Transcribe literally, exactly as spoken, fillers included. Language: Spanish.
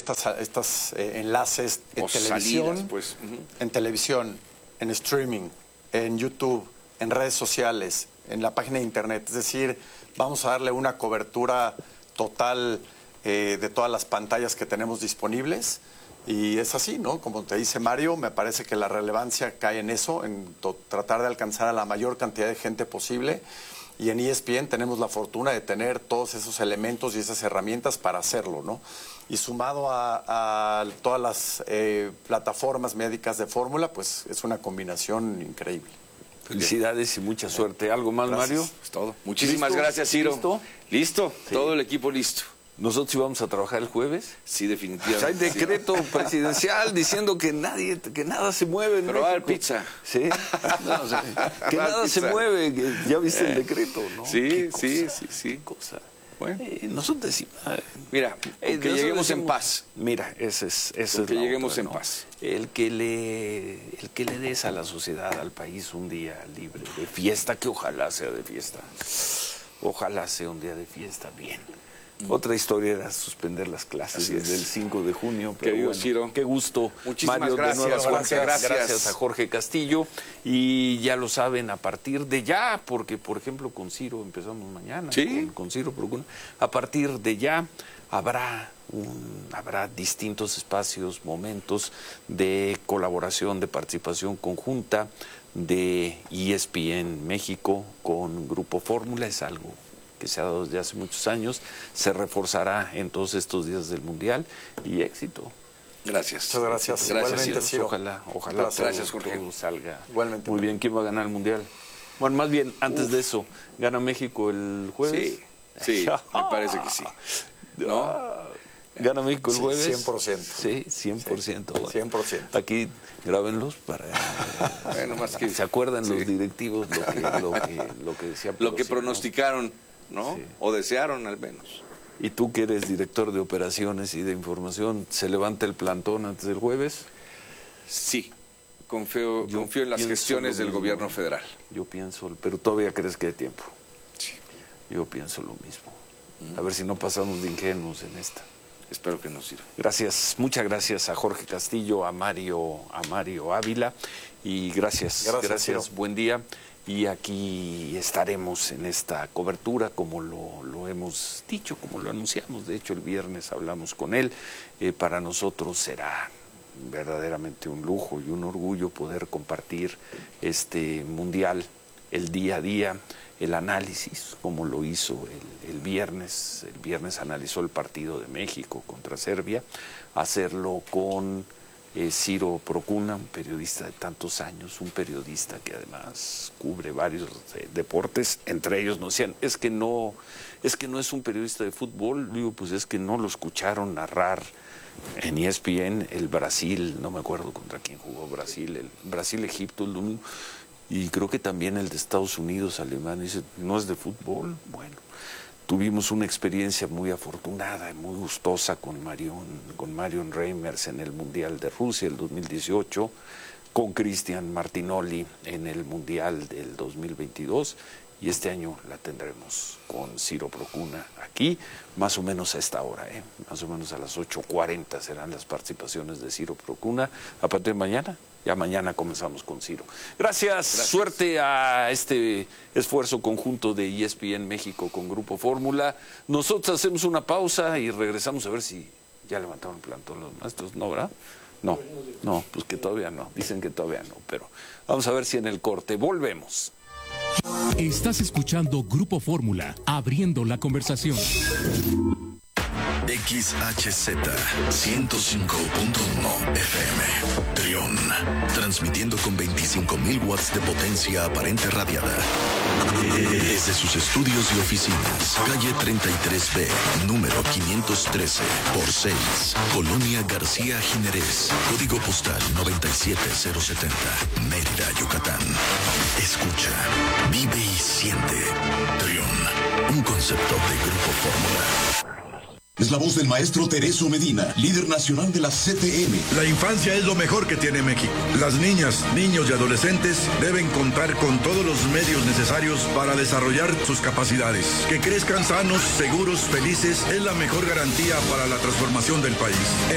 estas, estas eh, enlaces en o televisión, salidas, pues. Uh-huh. en televisión, en streaming, en YouTube, en redes sociales, en la página de internet. Es decir, vamos a darle una cobertura total eh, de todas las pantallas que tenemos disponibles. Y es así, ¿no? Como te dice Mario, me parece que la relevancia cae en eso, en tratar de alcanzar a la mayor cantidad de gente posible. Y en E S P N tenemos la fortuna de tener todos esos elementos y esas herramientas para hacerlo, ¿no? Y sumado a, a todas las eh, plataformas médicas de fórmula, pues es una combinación increíble. Felicidades y mucha suerte. ¿Algo más, Gracias. Mario? Es todo. Muchísimas ¿Listo? gracias, Ciro. ¿Listo? ¿Listo? Sí. Todo el equipo listo. ¿Nosotros íbamos a trabajar el jueves? Sí, definitivamente. Pues hay decreto presidencial diciendo que nadie, que nada se mueve en Pero va a haber México. pizza. Sí. No, o sea, que Va a haber nada pizza. se mueve. Que ya viste el decreto, ¿no? Sí, ¿Qué sí, cosa? sí, sí. ¿Qué cosa? Bueno. Eh, nosotros decimos... Mira, Eh, que nosotros lleguemos en decimos- paz. Mira, ese es, ese es Que la lleguemos otra, en ¿no? paz. El que le, el que le des a la sociedad, al país, un día libre de fiesta, que ojalá sea de fiesta. Ojalá sea un día de fiesta, bien. Otra historia era suspender las clases Así desde es. el cinco de junio. Pero Querido bueno, Ciro. qué gusto. Muchísimas Mario, gracias, de nueva Jorge, cuenta, gracias. gracias a Jorge Castillo. Y ya lo saben, a partir de ya, porque por ejemplo con Ciro empezamos mañana. Sí. Con, con Ciro Procuna. A partir de ya habrá un, habrá distintos espacios, momentos de colaboración, de participación conjunta de E S P N México con Grupo Fórmula. Es algo que se ha dado desde hace muchos años, se reforzará en todos estos días del Mundial y éxito. Gracias. Muchas gracias. Gracias, Igualmente, Ciro. Ciro. Ojalá, ojalá Gracias. todo, Gracias, Jorge. todo salga Igualmente. muy bien. ¿Quién va a ganar el Mundial? Bueno, más bien, antes de eso, ¿gana México el jueves? Sí, sí, me parece que sí. ¿No? ¿Gana México el Sí, jueves? cien por ciento. Sí, cien por ciento. Sí, cien por ciento. Aquí grábenlos para Bueno, más que se acuerdan sí. los directivos lo que, lo que, lo que decía Lo que Pelosi, ¿no? pronosticaron, ¿no? Sí. O desearon al menos. Y tú que eres director de operaciones y de información, ¿se levanta el plantón antes del jueves? Sí, confío, Yo confío en las pienso gestiones lo del mismo. gobierno federal. Yo pienso, pero todavía crees que hay tiempo. Sí. Yo pienso lo mismo. A ver si no pasamos de ingenuos en esta. Espero que nos sirva. Gracias, muchas gracias a Jorge Castillo, a Mario, a Mario Ávila y gracias, Gracias, gracias, Ciro. buen día. Y aquí estaremos en esta cobertura, como lo, lo hemos dicho, como lo anunciamos. De hecho, el viernes hablamos con él. Eh, para nosotros será verdaderamente un lujo y un orgullo poder compartir este mundial, el día a día, el análisis, como lo hizo el, el viernes. El viernes analizó el partido de México contra Serbia, hacerlo con eh, Ciro Procuna, un periodista de tantos años, un periodista que además cubre varios eh, deportes, entre ellos nos decían, es que no, es que no es un periodista de fútbol. Digo, pues es que no lo escucharon narrar en E S P N el Brasil, no me acuerdo contra quién jugó Brasil, el Brasil-Egipto el domingo. Y creo que también el de Estados Unidos, Alemania, dice, no es de fútbol. Bueno, tuvimos una experiencia muy afortunada y muy gustosa con Marion, con Marion Reimers en el Mundial de Rusia el dos mil dieciocho, con Cristian Martinoli en el Mundial del dos mil veintidós, y este año la tendremos con Ciro Procuna aquí, más o menos a esta hora, ¿eh? Más o menos a las ocho cuarenta serán las participaciones de Ciro Procuna. A partir de mañana, ya mañana comenzamos con Ciro. Gracias, Gracias. Suerte a este esfuerzo conjunto de E S P N México con Grupo Fórmula. Nosotros hacemos una pausa y regresamos a ver si ya levantaron el plantón los maestros, ¿no, verdad? No, no, pues que todavía no, dicen que todavía no, pero vamos a ver si en el corte volvemos. Estás escuchando Grupo Fórmula, abriendo la conversación. X H Z ciento cinco punto uno F M Trión, transmitiendo con veinticinco mil watts de potencia aparente radiada desde sus estudios y oficinas, calle treinta y tres B, número quinientos trece por seis, Colonia García Jiménez, código postal noventa y siete cero setenta, Mérida, Yucatán. Escucha, vive y siente. Trión, un concepto de Grupo Fórmula. Es la voz del maestro Tereso Medina, líder nacional de la C T M. La infancia es lo mejor que tiene México. Las niñas, niños y adolescentes deben contar con todos los medios necesarios para desarrollar sus capacidades. Que crezcan sanos, seguros, felices es la mejor garantía para la transformación del país.